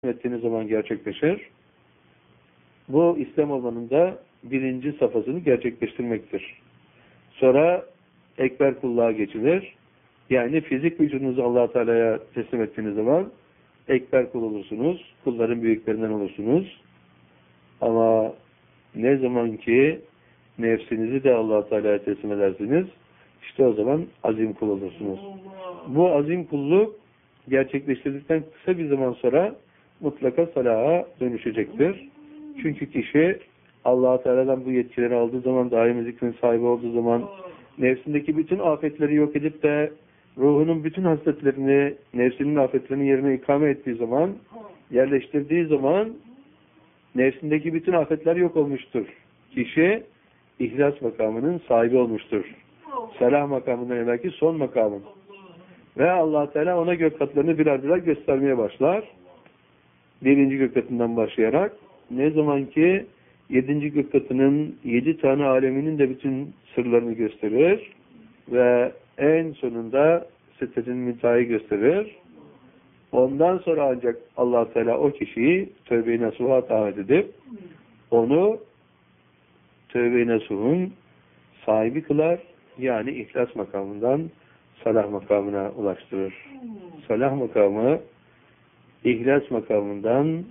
ettiğiniz zaman gerçekleşir. Bu İslam olmanın da birinci safhasını gerçekleştirmektir. Sonra ekber kulluğa geçilir. Yani fizik vücudunuzu Allah Teala'ya teslim ettiğiniz zaman ekber kul olursunuz. Kulların büyüklerinden olursunuz. Ama ne zaman ki nefsinizi de Allah Teala'ya teslim edersiniz, işte o zaman azim kul olursunuz. Bu azim kulluk gerçekleştirdikten kısa bir zaman sonra mutlaka salaha dönüşecektir. Çünkü kişi Allah Teala'dan bu yetkileri aldığı zaman, daimi zikrin sahibi olduğu zaman, nefsindeki bütün afetleri yok edip de ruhunun bütün hasletlerini, nefsinin afetlerinin yerine ikame ettiği zaman, yerleştirdiği zaman nefsindeki bütün afetler yok olmuştur. Kişi ihlas makamının sahibi olmuştur. Salah makamından evvelki son makamın. Ve Allah Teala ona gök katlarını birer birer göstermeye başlar. Birinci gök katından başlayarak ne zaman ki 7. gök katının 7 tane aleminin de bütün sırlarını gösterir ve en sonunda Sidretil Münteha'yı gösterir. Ondan sonra ancak Allah Teala o kişiyi tövbe-i nasuha davet edip onu tövbe-i nasuhun sahibi kılar. Yani ihlas makamından salah makamına ulaştırır. Salah makamı ihlas makamından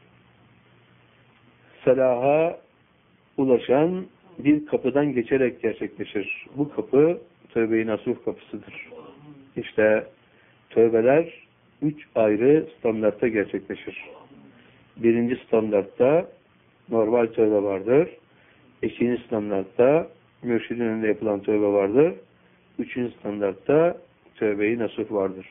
salaha ulaşan bir kapıdan geçerek gerçekleşir. Bu kapı tövbe-i nasuh kapısıdır. İşte tövbeler 3 ayrı standartta gerçekleşir. Birinci standartta normal tövbe vardır. İkinci standartta mürşidin önünde yapılan tövbe vardır. Üçüncü standartta tövbe-i nasuh vardır.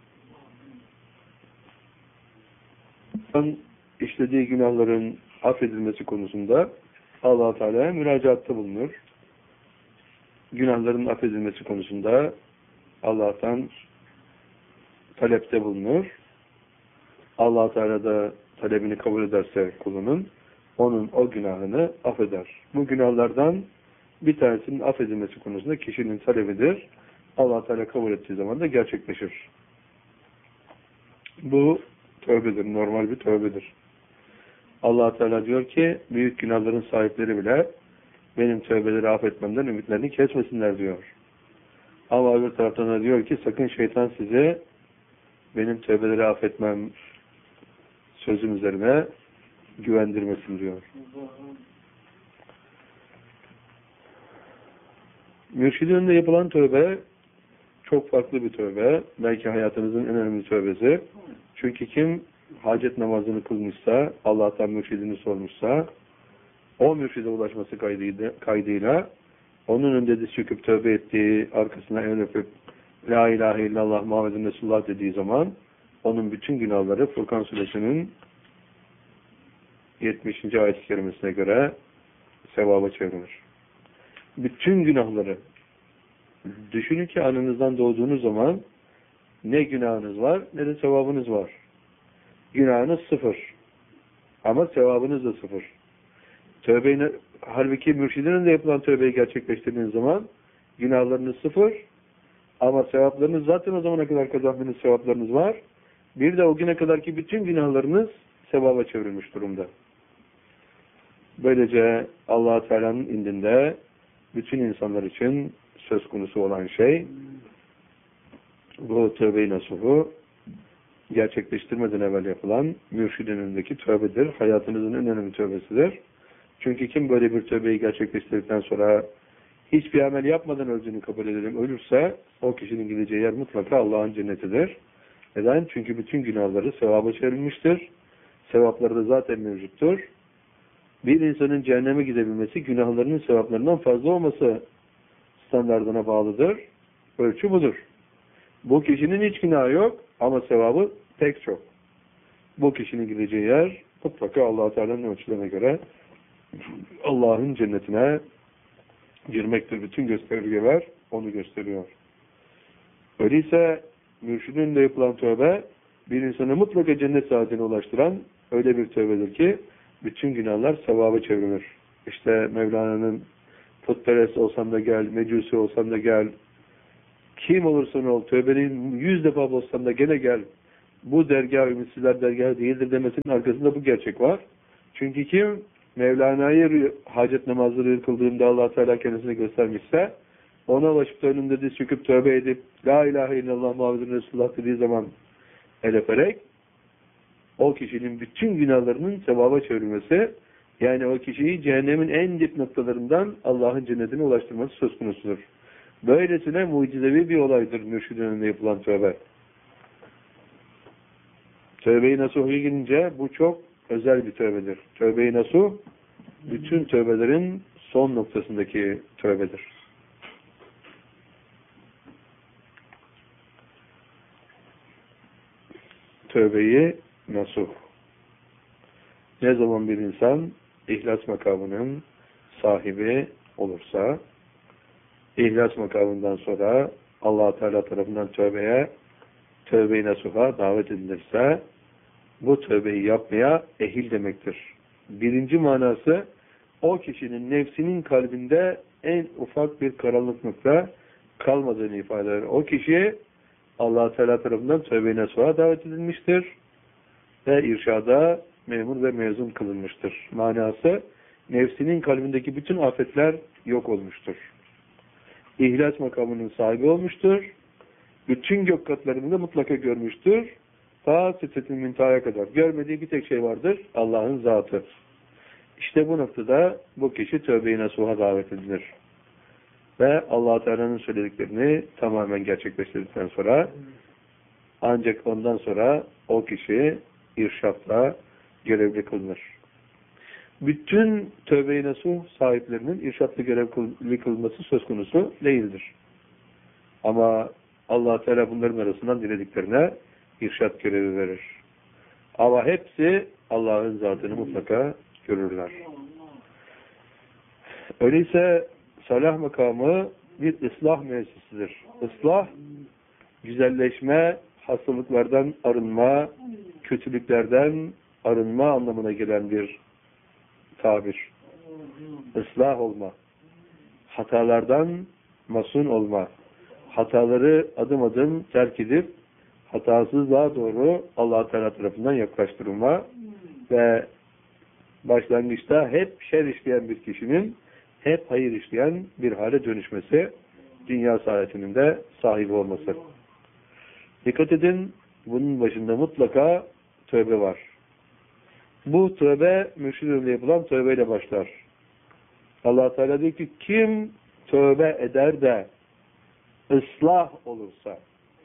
İşlediği günahların affedilmesi konusunda Allah-u Teala'ya müracaatta bulunur. Günahların affedilmesi konusunda Allah'tan talepte bulunur. Allah-u Teala da talebini kabul ederse kulunun, onun o günahını affeder. Bu günahlardan bir tanesinin affedilmesi konusunda kişinin talebidir. Allah-u Teala kabul ettiği zaman da gerçekleşir. Bu tövbedir, normal bir tövbedir. Allah Teala diyor ki, büyük günahların sahipleri bile benim tövbeleri affetmemden ümitlerini kesmesinler diyor. Ama öbür taraftan da diyor ki, sakın şeytan size benim tövbeleri affetmem sözüm üzerine güvendirmesin diyor. Mürşidin önünde yapılan tövbe çok farklı bir tövbe. Belki hayatınızın en önemli tövbesi. Çünkü kim hacet namazını kılmışsa, Allah'tan mürşidini sormuşsa, o mürşide ulaşması kaydıyla onun önünde diz çöküp tövbe ettiği, arkasına el öpüp La ilahe illallah Muhammedun Resulullah dediği zaman onun bütün günahları Furkan Suresinin 70. ayet-i kerimesine göre sevaba çevrilir. Bütün günahları düşünün ki anınızdan doğduğunuz zaman ne günahınız var ne de sevabınız var. Günahınız 0. Ama sevabınız da 0. Halbuki mürşidin önünde yapılan tövbeyi gerçekleştirdiğiniz zaman günahlarınız 0. Ama sevaplarınız zaten o zamana kadar kazandığınız sevaplarınız var. Bir de o güne kadarki bütün günahlarınız sevaba çevrilmiş durumda. Böylece Allah-u Teala'nın indinde bütün insanlar için söz konusu olan şey bu tövbe-i nasuhu gerçekleştirmeden evvel yapılan mürşidin önündeki tövbedir. Hayatınızın en önemli tövbesidir. Çünkü kim böyle bir tövbeyi gerçekleştirdikten sonra hiçbir amel yapmadan öldüğünü kabul edelim, ölürse o kişinin gideceği yer mutlaka Allah'ın cennetidir. Neden? Çünkü bütün günahları sevaba çevrilmiştir. Sevapları da zaten mevcuttur. Bir insanın cehenneme gidebilmesi günahlarının sevaplarından fazla olması standardına bağlıdır. Ölçü budur. Bu kişinin hiç günahı yok ama sevabı pek çok. Bu kişinin gideceği yer mutlaka Allah-u Teala'nın ölçülerine göre Allah'ın cennetine girmektir. Bütün göstergeler onu gösteriyor. Öyleyse mürşidin önünde yapılan tövbe bir insanı mutlaka cennet saadetine ulaştıran öyle bir tövbedir ki bütün günahlar sevaba çevrilir. İşte Mevlana'nın putperest olsam da gel, mecusi olsam da gel, kim olursan ol, tövbenin 100 defa bozsam da gene gel bu dergâh ümitsizler dergâhı değildir demesinin arkasında bu gerçek var. Çünkü kim Mevlana'yı hacet namazları kıldığında Allah Teala kendisine göstermişse, ona ulaşıp da önünde diz çöküp tövbe edip La ilahe illallah Muhammedun Resulullah dediği zaman el öperek o kişinin bütün günahlarının sevaba çevrilmesi, yani o kişiyi cehennemin en dip noktalarından Allah'ın cennetine ulaştırması söz konusudur. Böylesine mucizevi bir olaydır mürşidin önünde yapılan tövbe. Tövbe-i nasuh'a gelince bu çok özel bir tövbedir. Tövbe-i nasuh bütün tövbelerin son noktasındaki tövbedir. Tövbe-i nasuh. Ne zaman bir insan ihlas makamının sahibi olursa, ihlas makamından sonra Allah Teala tarafından tövbe-i nasuh'a davet edilirse, bu tövbeyi yapmaya ehil demektir. Birinci manası, o kişinin nefsinin kalbinde en ufak bir karanlık nokta kalmadığını ifade eder. O kişi Allah Teala tarafından tövbe-i nasuh'a davet edilmiştir ve irşada memur ve mezun kılınmıştır. Manası, nefsinin kalbindeki bütün afetler yok olmuştur. İhlas makamının sahibi olmuştur. Bütün gök katlarını da mutlaka görmüştür. Ta Sidret-i Münteha'ya kadar. Görmediği bir tek şey vardır. Allah'ın zatı. İşte bu noktada bu kişi tövbe-i nasuh'a davet edilir. Ve Allah Teala'nın söylediklerini tamamen gerçekleştirdikten sonra, ancak ondan sonra o kişi irşatla görevli kılınır. Bütün tövbe-i nasuh sahiplerinin irşatlı görevli kılınması söz konusu değildir. Ama Allah Teala bunların arasından dilediklerine irşat görevi verir. Ama hepsi Allah'ın zatını mutlaka görürler. Öyleyse salah makamı bir ıslah müessesidir. Islah, güzelleşme, hastalıklardan arınma, kötülüklerden arınma anlamına gelen bir tabir. Islah olma, hatalardan masun olma, hataları adım adım terk edip hatasızlığa doğru Allah Teala tarafından yaklaştırılma ve başlangıçta hep şer işleyen bir kişinin hep hayır işleyen bir hale dönüşmesi, dünya saadetinin de sahibi olması. Dikkat edin, bunun başında mutlaka tövbe var. Bu tövbe mürşidinle yapılan tövbeyle başlar. Allah Teala diyor ki kim tövbe eder de ıslah olursa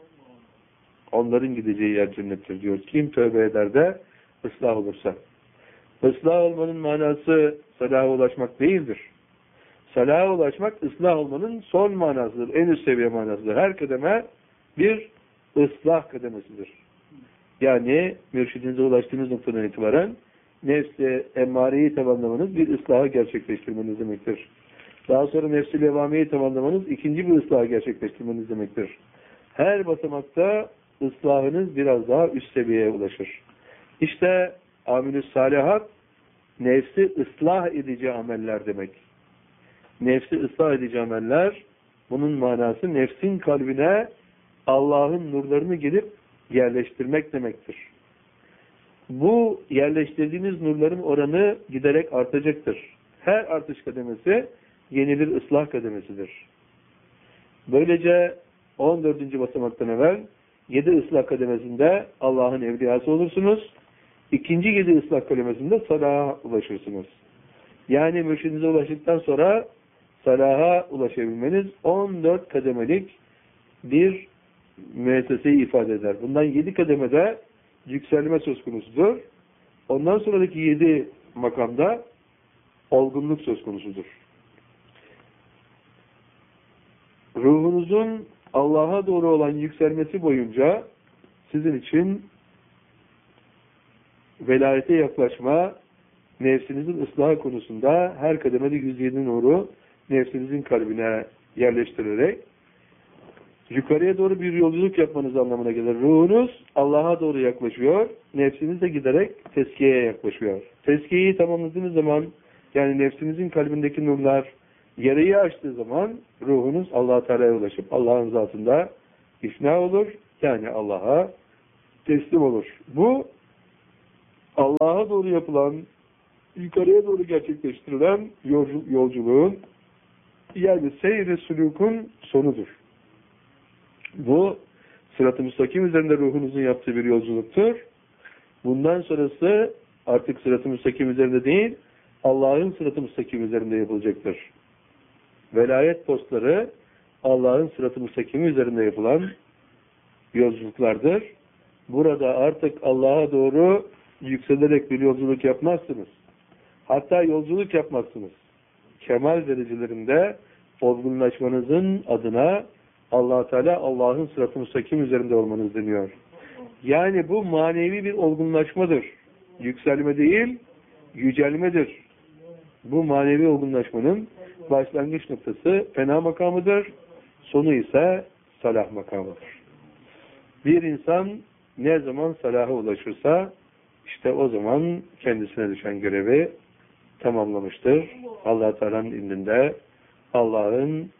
onların gideceği yer cennettir diyor. Kim tövbe eder de ıslah olursa. Islah olmanın manası salaha ulaşmak değildir. Salaha ulaşmak ıslah olmanın son manasıdır. En üst seviye manasıdır. Her kademe bir ıslah kademesidir. Yani mürşidinize ulaştığınız noktadan itibaren nefs-i emmareyi tamamlamanız bir ıslahı gerçekleştirmeniz demektir. Daha sonra nefs-i levvameyi tamamlamanız ikinci bir ıslahı gerçekleştirmeniz demektir. Her basamakta ıslahınız biraz daha üst seviyeye ulaşır. İşte amilü salihat nefsi ıslah edici ameller demek. Nefsi ıslah edici ameller, bunun manası nefsin kalbine Allah'ın nurlarını gelip yerleştirmek demektir. Bu yerleştirdiğiniz nurların oranı giderek artacaktır. Her artış kademesi yeni bir ıslah kademesidir. Böylece 14. basamaktan evvel 7 ıslah kademesinde Allah'ın evliyası olursunuz. İkinci 7 ıslah kademesinde salaha ulaşırsınız. Yani mürşidinize ulaştıktan sonra salaha ulaşabilmeniz 14 kademelik bir müesseseyi ifade eder. Bundan 7 kademede yükselme söz konusudur. Ondan sonraki 7 makamda olgunluk söz konusudur. Ruhunuzun Allah'a doğru olan yükselmesi boyunca sizin için velayete yaklaşma, nefsinizin ıslahı konusunda her kademede 107 nuru nefsinizin kalbine yerleştirerek yukarıya doğru bir yolculuk yapmanız anlamına gelir. Ruhunuz Allah'a doğru yaklaşıyor, nefsiniz de giderek tezkiyeye yaklaşıyor. Tezkiyeyi tamamladığınız zaman, yani nefsinizin kalbindeki nurlar yarayı açtığı zaman ruhunuz Allah-u Teala'ya ulaşıp Allah'ın zatında ifna olur. Yani Allah'a teslim olur. Bu Allah'a doğru yapılan, yukarıya doğru gerçekleştirilen yolculuğun, yani seyr-i sülûkun sonudur. Bu sırat-ı müstakim üzerinde ruhunuzun yaptığı bir yolculuktur. Bundan sonrası artık sırat-ı müstakim üzerinde değil, Allah'ın sırat-ı müstakim üzerinde yapılacaktır. Velayet postları Allah'ın sırat-ı müstakimi üzerinde yapılan yolculuklardır. Burada artık Allah'a doğru yükselerek bir yolculuk yapmazsınız. Hatta yolculuk yapmazsınız. Kemal derecelerinde olgunlaşmanızın adına Allah Teala Allah'ın sırat-ı müstakim üzerinde olmanız deniyor. Yani bu manevi bir olgunlaşmadır. Yükselme değil, yücelmedir. Bu manevi olgunlaşmanın başlangıç noktası fena makamıdır. Sonu ise salah makamıdır. Bir insan ne zaman salaha ulaşırsa işte o zaman kendisine düşen görevi tamamlamıştır. Allah Teala'nın indinde Allah'ın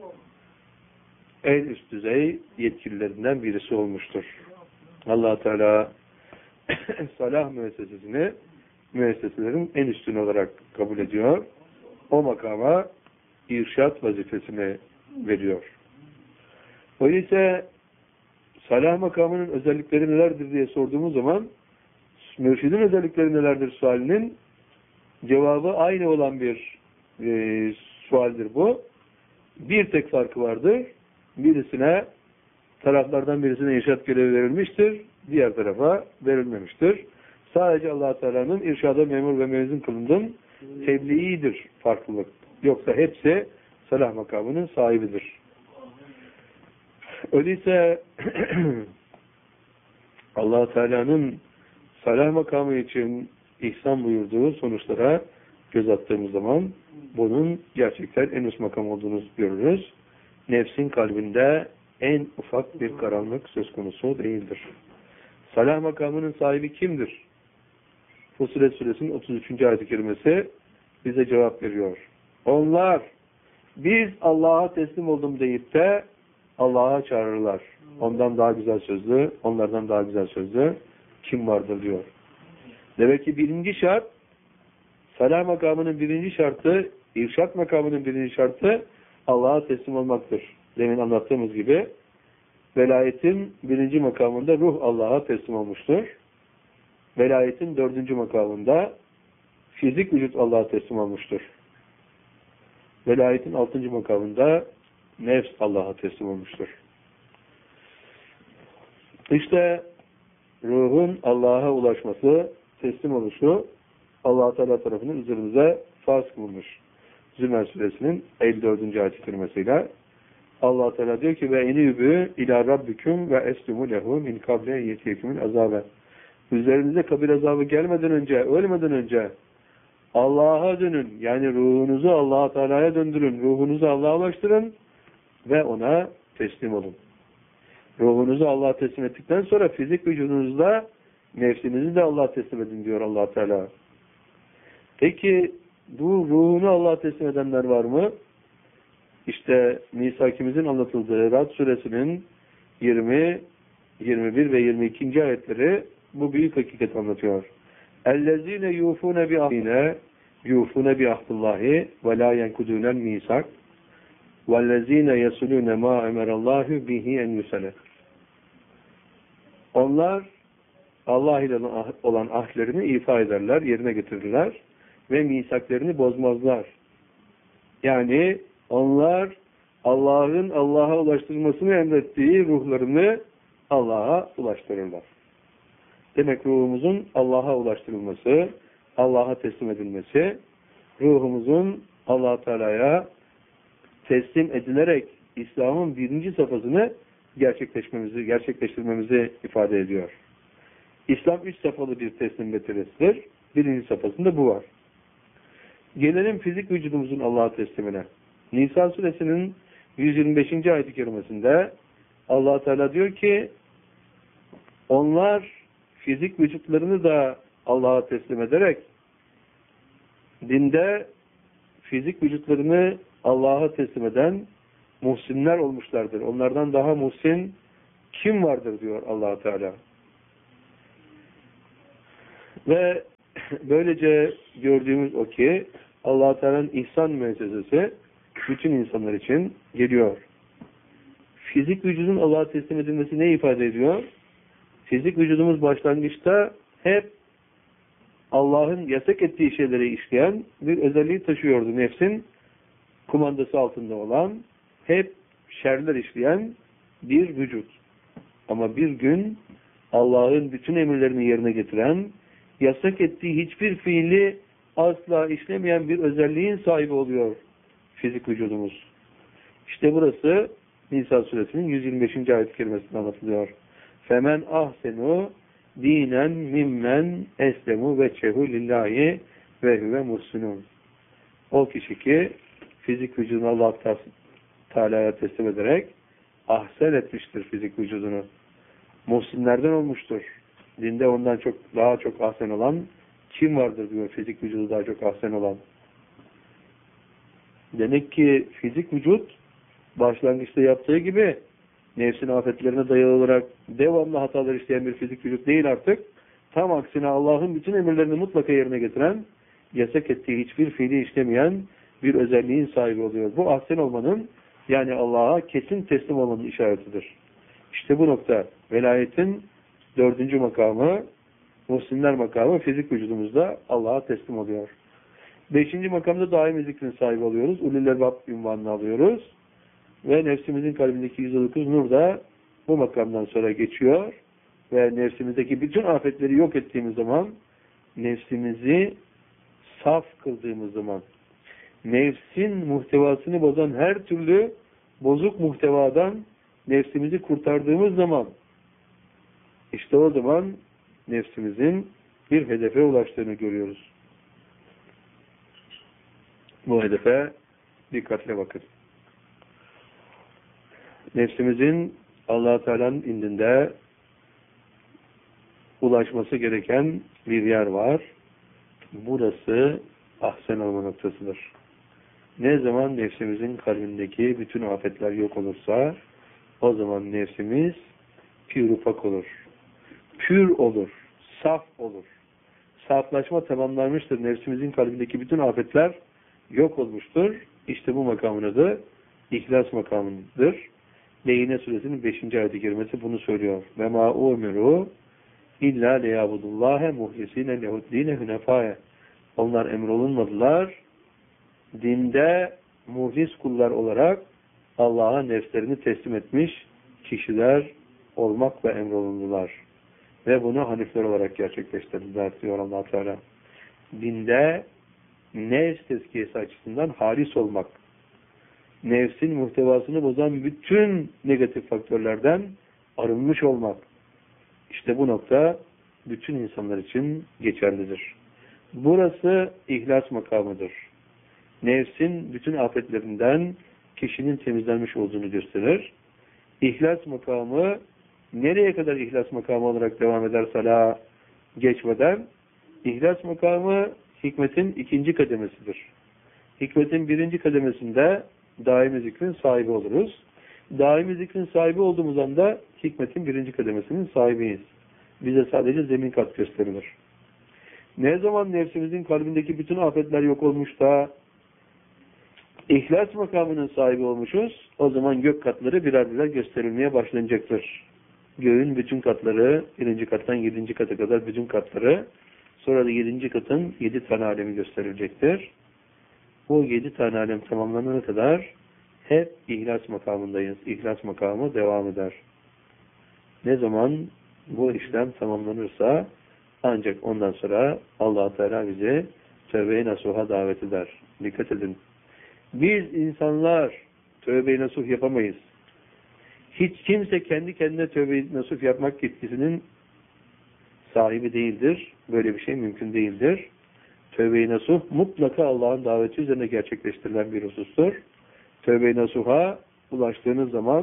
en üst düzey yetkililerinden birisi olmuştur. Allah Teala salah müessesesini müesseselerin en üstün olarak kabul ediyor. O makama irşat vazifesini veriyor. Öyleyse salah makamının özellikleri nelerdir diye sorduğumuz zaman mürşidin özellikleri nelerdir sualinin cevabı aynı olan bir sualdir bu. Bir tek farkı vardır. Taraflardan birisine irşat görevi verilmiştir. Diğer tarafa verilmemiştir. Sadece Allah Teala'nın irşada memur ve mezun kılındığın tebliğidir farklılık. Yoksa hepsi salah makamının sahibidir. Öyleyse Allah Teala'nın salah makamı için ihsan buyurduğu sonuçlara göz attığımız zaman bunun gerçekten en üst makam olduğunu görürüz. Nefsin kalbinde en ufak bir karanlık söz konusu değildir. Salah makamının sahibi kimdir? Fussilet Suresinin 33. ayet-i kerimesi bize cevap veriyor. Onlar biz Allah'a teslim oldum deyip de Allah'a çağırırlar. Ondan daha güzel sözlü, onlardan daha güzel sözlü kim vardır diyor. Demek ki birinci şart, salah makamının birinci şartı, irşat makamının birinci şartı Allah'a teslim olmaktır. Demin anlattığımız gibi velayetin birinci makamında ruh Allah'a teslim olmuştur. Velayetin dördüncü makamında fizik vücut Allah'a teslim olmuştur. Velayetin altıncı makamında nefs Allah'a teslim olmuştur. İşte ruhun Allah'a ulaşması, teslim oluşu Allah Teala tarafından üzerimize farz kılınmış. Zümer Suresinin 54. ayet-i kerimesiyle Allah Teala diyor ki ve inîbû ilâ rabbiküm ve eslimû lehu min kable yetiyekümül azâbe. Üzerinize kabir azabı gelmeden önce, ölmeden önce Allah'a dönün. Yani ruhunuzu Allah Teala'ya döndürün. Ruhunuzu Allah'a ulaştırın ve ona teslim olun. Ruhunuzu Allah'a teslim ettikten sonra fizik vücudunuzda nefsinizi de Allah'a teslim edin diyor Allah Teala. Peki bu ruhunu Allah'a teslim edenler var mı? İşte misakimizin anlatıldığı Rad Suresinin 20, 21 ve 22. ayetleri bu büyük hakikati anlatıyor. اَلَّذ۪ينَ يُوفُونَ بِعَهْدِهِ يُوفُونَ بِعَهْدِ ve la يَنْكُدُونَ الْمِيثَاقَ وَالَّذ۪ينَ يَصُلُونَ مَا اَمَرَ اللّٰهُ بِهِ اَنْ يُسَلَ. Onlar Allah ile olan ahdlerini ifa ederler, yerine getirirler ve misaklerini bozmazlar. Yani onlar Allah'ın Allah'a ulaştırılmasını emrettiği ruhlarını Allah'a ulaştırırlar. Demek ruhumuzun Allah'a ulaştırılması, Allah'a teslim edilmesi, ruhumuzun Allah Teala'ya teslim edilerek İslam'ın birinci safhasını gerçekleştirmemizi ifade ediyor. İslam 3 safhalı bir teslim meselesidir. Birinci safhasında bu var. Gelelim fizik vücudumuzun Allah'a teslimine. Nisa suresinin 125. ayet-i kerimesinde Allah Teala diyor ki onlar fizik vücutlarını da Allah'a teslim ederek dinde fizik vücutlarını Allah'a teslim eden muhsinler olmuşlardır. Onlardan daha muhsin kim vardır diyor Allah Teala. Ve böylece gördüğümüz o ki Allah Teala'nın ihsan müessesesi bütün insanlar için geliyor. Fizik vücudun Allah'a teslim edilmesi ne ifade ediyor? Fizik vücudumuz başlangıçta hep Allah'ın yasak ettiği şeyleri işleyen bir özelliği taşıyordu. Nefsin kumandası altında olan, hep şerler işleyen bir vücut. Ama bir gün Allah'ın bütün emirlerini yerine getiren, yasak ettiği hiçbir fiili asla işlemeyen bir özelliğin sahibi oluyor fizik vücudumuz. İşte burası Nisa suresinin 125. ayet-i kerimesinde anlatılıyor. Femen ahsenu dinen mimmen eslemu veçehu lillahi ve huve muhsinun. O kişi ki fizik vücudunu Allah Teala'ya teslim ederek ahsen etmiştir fizik vücudunu. Muhsinlerden olmuştur. Dinde ondan daha çok ahsen olan kim vardır diyor, fizik vücudu daha çok ahsen olan. Demek ki fizik vücut başlangıçta yaptığı gibi nefsin afetlerine dayalı olarak devamlı hatalar işleyen bir fizik vücut değil artık. Tam aksine Allah'ın bütün emirlerini mutlaka yerine getiren, yasak ettiği hiçbir fiili işlemeyen bir özelliğin sahibi oluyor. Bu ahsen olmanın, yani Allah'a kesin teslim olmanın işaretidir. İşte bu nokta velayetin 4. makamı, muhsinler makamı fizik vücudumuzda Allah'a teslim oluyor. 5. makamda daimi zikrin sahibi oluyoruz. Ulul Elbab ünvanını alıyoruz. Ve nefsimizin kalbindeki %9 nur da bu makamdan sonra geçiyor. Ve nefsimizdeki bütün afetleri yok ettiğimiz zaman, nefsimizi saf kıldığımız zaman, nefsin muhtevasını bozan her türlü bozuk muhtevadan nefsimizi kurtardığımız zaman, işte o zaman nefsimizin bir hedefe ulaştığını görüyoruz. Bu hedefe dikkatle bakın. Nefsimizin Allah-u Teala'nın indinde ulaşması gereken bir yer var. Burası ahsen olma noktasıdır. Ne zaman nefsimizin kalbindeki bütün afetler yok olursa, o zaman nefsimiz pür ufak olur. Pür olur. Saf olur. Saflaşma tamamlanmıştır. Nefsimizin kalbindeki bütün afetler yok olmuştur. İşte bu makamın adı İhlas makamıdır. Leyine suresinin 5. ayet-i kerimesi bunu söylüyor. Ve ma umiru illa liyabudullahe muhlisine lehuddine hünefâye. Onlar emrolunmadılar. Dinde muhlis kullar olarak Allah'a nefslerini teslim etmiş kişiler olmakla emrolundular. Ve bunu hanifler olarak gerçekleştirdiler diyor Allah Teala. Dinde nefs tezkiyesi açısından halis olmak, nefsin muhtevasını bozan bütün negatif faktörlerden arınmış olmak. İşte bu nokta bütün insanlar için geçerlidir. Burası ihlas makamıdır. Nefsin bütün afetlerinden kişinin temizlenmiş olduğunu gösterir. İhlas makamı nereye kadar ihlas makamı olarak devam eder salaha geçmeden? İhlas makamı hikmetin 2. kademesidir. Hikmetin 1. kademesinde daimi zikrin sahibi oluruz. Daimi zikrin sahibi olduğumuz anda hikmetin 1. kademesinin sahibiyiz. Bize sadece zemin kat gösterilir. Ne zaman nefsimizin kalbindeki bütün afetler yok olmuş da İhlas makamının sahibi olmuşuz, o zaman gök katları birer birer gösterilmeye başlanacaktır. Göğün bütün katları, 1. kattan 7. kata kadar bütün katları, sonra da 7. katın 7 tane alemi gösterilecektir. Bu 7 tane alem tamamlanana kadar hep ihlas makamındayız. İhlas makamı devam eder. Ne zaman bu işlem tamamlanırsa ancak ondan sonra Allah Teala bizi tövbe-i nasuha davet eder. Dikkat edin. Biz insanlar tövbe-i nasuh yapamayız. Hiç kimse kendi kendine tövbe-i nasuh yapmak yetkisinin sahibi değildir. Böyle bir şey mümkün değildir. Tövbe-i nasuh mutlaka Allah'ın daveti üzerine gerçekleştirilen bir husustur. Tövbe-i nasuha ulaştığınız zaman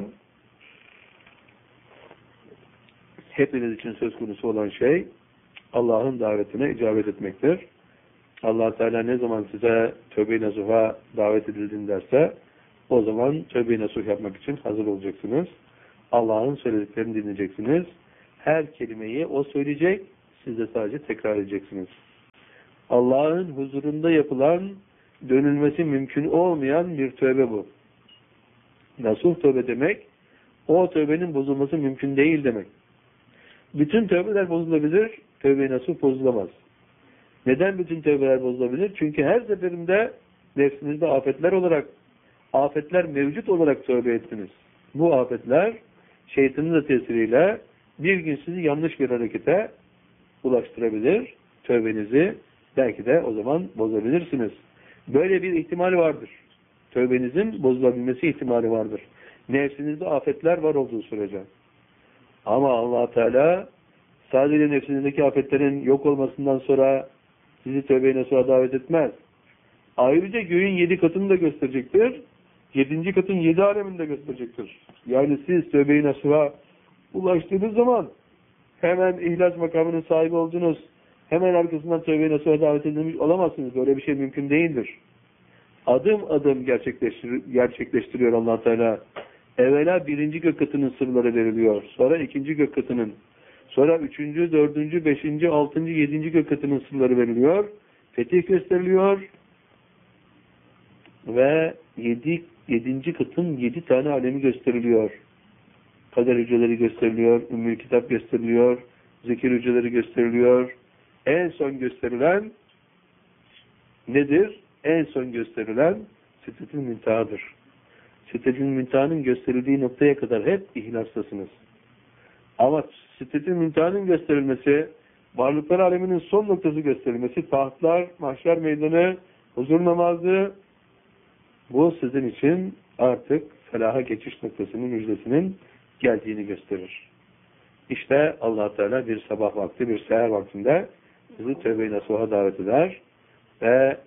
hepiniz için söz konusu olan şey Allah'ın davetine icabet etmektir. Allah Teala ne zaman size tövbe-i nasuha davet edildin derse o zaman tövbe-i nasuh yapmak için hazır olacaksınız. Allah'ın söylediklerini dinleyeceksiniz. Her kelimeyi o söyleyecek, Siz de sadece tekrar edeceksiniz. Allah'ın huzurunda yapılan, dönülmesi mümkün olmayan bir tövbe bu. Nasuh tövbe demek, o tövbenin bozulması mümkün değil demek. Bütün tövbeler bozulabilir, tövbe-i nasuh bozulamaz. Neden bütün tövbeler bozulabilir? Çünkü her seferinde nefsinizde afetler mevcut olarak tövbe ettiniz. Bu afetler şeytanın da tesiriyle bir gün sizi yanlış bir harekete ulaştırabilir. Tövbenizi belki de o zaman bozabilirsiniz. Böyle bir ihtimal vardır. Tövbenizin bozulabilmesi ihtimali vardır. Nefsinizde afetler var olduğu sürece. Ama Allah Teala sadece nefsinizdeki afetlerin yok olmasından sonra sizi tövbe-i nasuha davet etmez. Ayrıca göğün 7 katını da gösterecektir. 7. katın 7 alemini de gösterecektir. Yani siz tövbe-i nasuha ulaştığınız zaman hemen ihlas makamının sahibi oldunuz. Hemen arkasından tövbe-i nasuha davet edilmiş olamazsınız. Böyle bir şey mümkün değildir. Adım adım gerçekleştiriyor Allah Teala. Evvela 1. gök katının sırları veriliyor. Sonra 2. gök katının. Sonra 3., 4., 5., 6., 7. gök katının sırları veriliyor. Fetih gösteriliyor. Ve 7. katın 7 tane alemi gösteriliyor. Kader hücreleri gösteriliyor. Ümmül kitap gösteriliyor. Zikir hücreleri gösteriliyor. En son gösterilen nedir? En son gösterilen Sidretül Münteha'dır. Sidretül Münteha'nın gösterildiği noktaya kadar hep ihlastasınız. Ama Sidretül Münteha'nın gösterilmesi, varlıklar aleminin son noktası gösterilmesi, tahtlar, mahşer meydanı, huzur namazı, bu sizin için artık felaha geçiş noktasının müjdesinin geldiğini gösterir. İşte Allah Teala bir sabah vakti, bir seher vaktinde sizi tövbe-i nasuha davet eder ve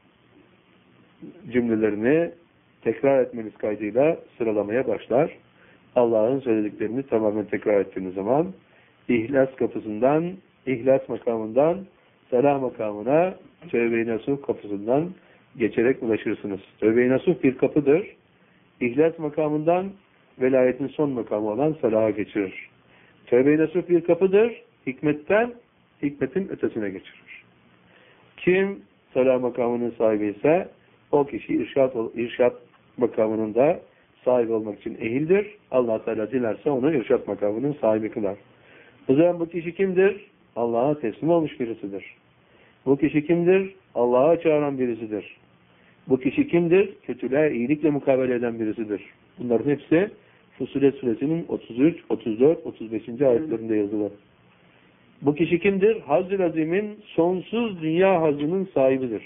cümlelerini tekrar etmeniz kaydıyla sıralamaya başlar. Allah'ın söylediklerini tamamen tekrar ettiğiniz zaman ihlas kapısından, ihlas makamından selah makamına tövbe-i nasuh kapısından geçerek ulaşırsınız. Tövbe-i nasuh bir kapıdır. İhlas makamından velayetin son makamı olan salaha geçirir. Tövbe-i nasuh bir kapıdır. Hikmetin ötesine geçirir. Kim salah makamının sahibi ise o kişi irşat makamının da sahibi olmak için ehildir. Allah Teala dilerse onu irşat makamının sahibi kılar. O zaman bu kişi kimdir? Allah'a teslim olmuş birisidir. Bu kişi kimdir? Allah'a çağıran birisidir. Bu kişi kimdir? Kötülüğe iyilikle mukabele eden birisidir. Bunların hepsi Fussilet suresinin 33, 34, 35. ayetlerinde yazılı. Bu kişi kimdir? Hazr-ı Azim'in sonsuz dünya hazının sahibidir.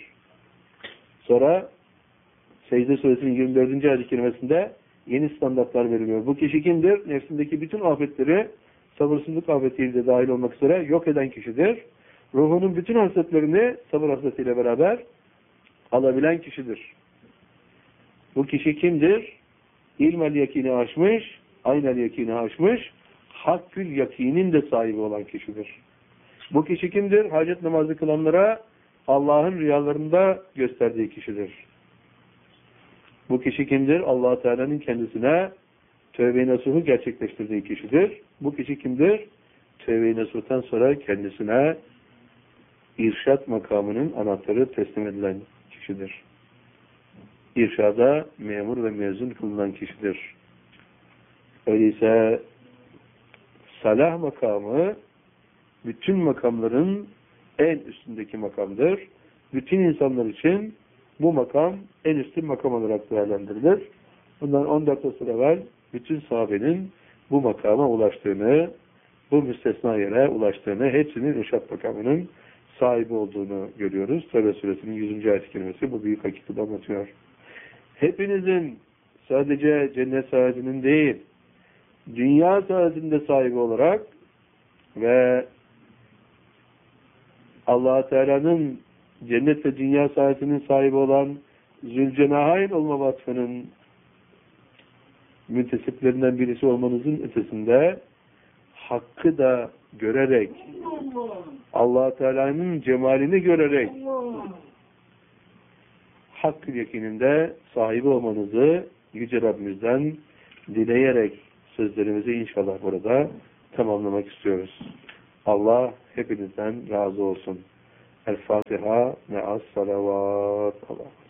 Sonra Secde suresinin 24. ayet-i kerimesinde yeni standartlar veriliyor. Bu kişi kimdir? Nefsindeki bütün afetleri, sabırsızlık afetiyle de dahil olmak üzere yok eden kişidir. Ruhunun bütün hasretlerini sabır hasretiyle beraber alabilen kişidir. Bu kişi kimdir? İlmel yakini aşmış, aynel yakini aşmış, hakkül yakinin de sahibi olan kişidir. Bu kişi kimdir? Hacet namazı kılanlara Allah'ın rüyalarında gösterdiği kişidir. Bu kişi kimdir? Allah Teala'nın kendisine tövbe-i nasuhu gerçekleştirdiği kişidir. Bu kişi kimdir? Tövbe-i nasuhtan sonra kendisine irşat makamının anahtarı teslim edilen kişidir. İrşada memur ve mezun kılınan kişidir. Öyleyse salah makamı bütün makamların en üstündeki makamdır. Bütün insanlar için bu makam en üstün makam olarak değerlendirilir. Bundan 14 asır evvel bütün sahabenin bu makama ulaştığını, bu müstesna yere ulaştığını, hepsinin irşat makamının sahibi olduğunu görüyoruz. Tevbe suresinin 100. ayet-i kerimesi bu büyük hakikati anlatıyor. Hepinizin sadece cennet saadetinin değil, dünya saadetinde sahibi olarak ve Allah Teala'nın cennet ve dünya saadetinin sahibi olan Zülcenahayn olma vasfının müntesiplerinden birisi olmanızın ötesinde hakkı da görerek, Allah Teala'nın cemalini görerek hakkı yakininde sahibi olmanızı Yüce Rabbimizden dileyerek sözlerimizi inşallah burada tamamlamak istiyoruz. Allah hepinizden razı olsun. El Fatiha ve as salavat. Allah.